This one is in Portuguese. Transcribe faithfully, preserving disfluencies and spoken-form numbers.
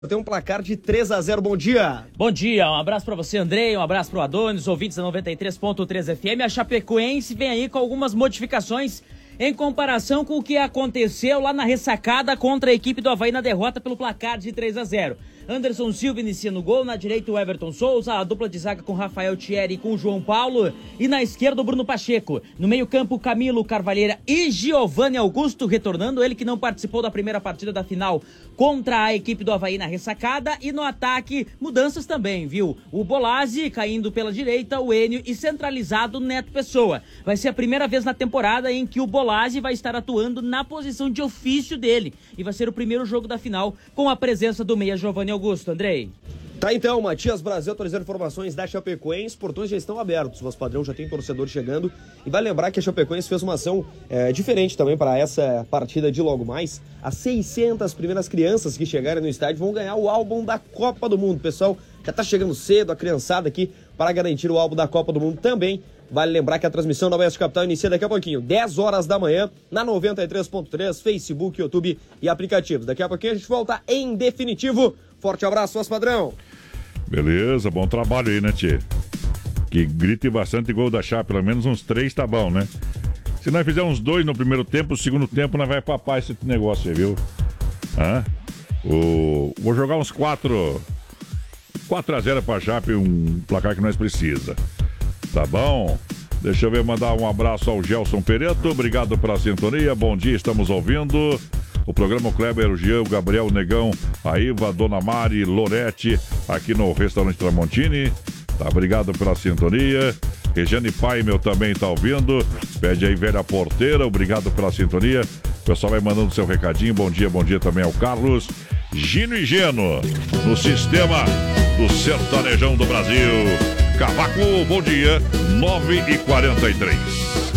Tem um placar de três a zero, bom dia. Bom dia, um abraço pra você, Andrei, um abraço pro Adonis, ouvintes da noventa e três ponto três F M. A Chapecoense vem aí com algumas modificações em comparação com o que aconteceu lá na ressacada contra a equipe do Avaí na derrota pelo placar de três a zero. Anderson Silva inicia no gol, na direita o Everton Souza, a dupla de zaga com Rafael Thierry e com João Paulo, e na esquerda o Bruno Pacheco. No meio campo, Camilo Carvalheira e Giovanni Augusto, retornando, ele que não participou da primeira partida da final contra a equipe do Avaí na ressacada. E no ataque, mudanças também, viu? O Bolazzi caindo pela direita, o Enio e centralizado Neto Pessoa. Vai ser a primeira vez na temporada em que o Bolazzi vai estar atuando na posição de ofício dele, e vai ser o primeiro jogo da final com a presença do meia Giovanni Augusto, Andrei. Tá então, Matias Brasil atualizando informações da Chapecoense, os portões já estão abertos, mas padrão já tem torcedor chegando, e vai lembrar que a Chapecoense fez uma ação é, diferente também para essa partida de logo mais. As seiscentas primeiras crianças que chegarem no estádio vão ganhar o álbum da Copa do Mundo. Pessoal, já tá chegando cedo, a criançada aqui para garantir o álbum da Copa do Mundo também. Vale lembrar que a transmissão da Oeste Capital inicia daqui a pouquinho, dez horas da manhã, na noventa e três ponto três, Facebook, YouTube e aplicativos. Daqui a pouquinho a gente volta em definitivo. Forte abraço, voz padrão. Beleza, bom trabalho aí, né, tchê? Que grite bastante gol da Chape, pelo menos uns três tá bom, né? Se nós fizermos uns dois no primeiro tempo, o segundo tempo nós vai papar esse negócio aí, viu? Hã? O... Vou jogar uns quatro... quatro a zero pra Chape, um placar que nós precisa. Tá bom? Deixa eu ver, mandar um abraço ao Gelson Pereto, obrigado pela sintonia, bom dia, estamos ouvindo o programa. O Kleber, o Jean, o Gabriel, o Negão, a Iva, a Dona Mari, Lorete, aqui no restaurante Tramontini, tá, obrigado pela sintonia. Regiane Pai, meu, também tá ouvindo, pede aí velha porteira, obrigado pela sintonia. O pessoal vai mandando seu recadinho, bom dia, bom dia também ao Carlos. Gino e Geno, no sistema do sertanejão do Brasil. Cavaco, bom dia, nove e quarenta e três.